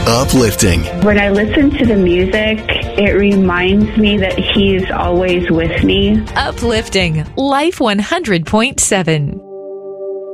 Uplifting. When I listen to the music, it reminds me that he's always with me. Uplifting. Life 100.7.